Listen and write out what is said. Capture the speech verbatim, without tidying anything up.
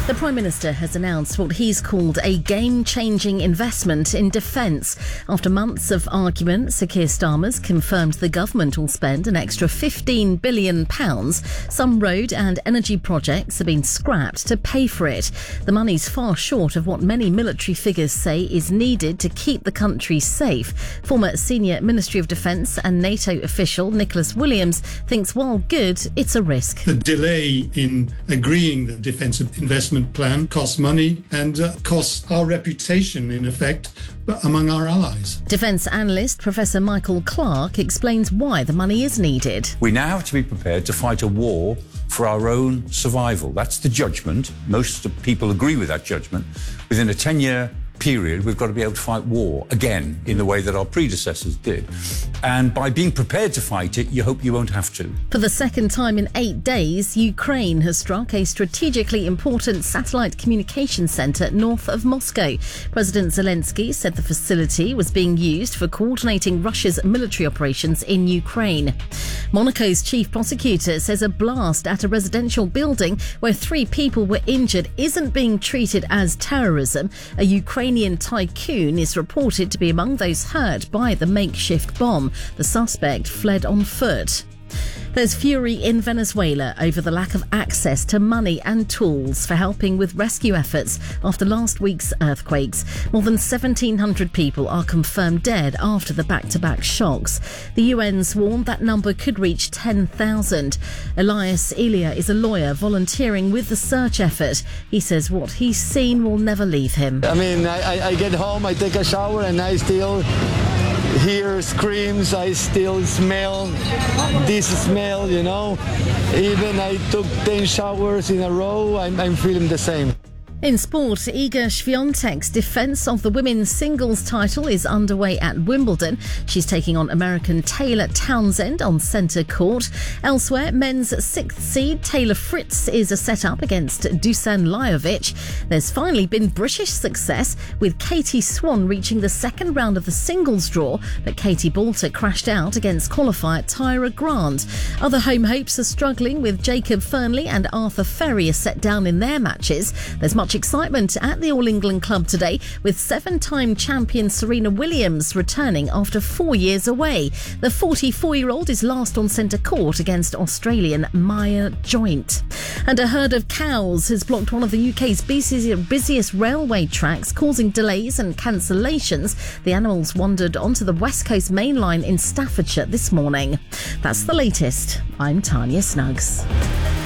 The Prime Minister has announced what he's called a game-changing investment in defence. After months of argument, Sir Keir Starmer's confirmed the government will spend an extra fifteen billion pounds. Some road and energy projects have been scrapped to pay for it. The money's far short of what many military figures say is needed to keep the country safe. Former senior Ministry of Defence and NATO official Nicholas Williams thinks while good, it's a risk. The delay in agreeing the defence investment plan costs money and uh, costs our reputation, in effect, among our allies. Defence analyst Professor Michael Clark explains why the money is needed. We now have to be prepared to fight a war for our own survival. That's the judgment. Most people agree with that judgment. Within a ten-year period, we've got to be able to fight war again in the way that our predecessors did. And by being prepared to fight it, you hope you won't have to. For the second time in eight days, Ukraine has struck a strategically important satellite communication centre north of Moscow. President Zelensky said the facility was being used for coordinating Russia's military operations in Ukraine. Monaco's chief prosecutor says a blast at a residential building where three people were injured isn't being treated as terrorism. A Ukrainian tycoon is reported to be among those hurt by the makeshift bomb. The suspect fled on foot. There's fury in Venezuela over the lack of access to money and tools for helping with rescue efforts after last week's earthquakes. More than seventeen hundred people are confirmed dead after the back-to-back shocks. The U N's warned that number could reach ten thousand. Elias Elia is a lawyer volunteering with the search effort. He says what he's seen will never leave him. I mean, I, I get home, I take a shower, and I still hear screams, I still smell this smell, you know. Even I took ten showers in a row, I'm, I'm feeling the same. In sport, Iga Swiatek's defence of the women's singles title is underway at Wimbledon. She's taking on American Taylor Townsend on centre court. Elsewhere, men's sixth seed Taylor Fritz is a set-up against Dusan Lajovic. There's finally been British success, with Katie Swan reaching the second round of the singles draw, but Katie Boulter crashed out against qualifier Tyra Grant. Other home hopes are struggling, with Jacob Fernley and Arthur Ferrier set down in their matches. There's much excitement at the All England club today, with seven-time champion Serena Williams returning after four years away. The forty-four-year-old is last on centre court against Australian Maya Joint. And a herd of cows has blocked one of the U K's busiest, busiest railway tracks, causing delays and cancellations. The animals wandered onto the West Coast Main Line in Staffordshire this morning. That's the latest. I'm Tanya Snuggs.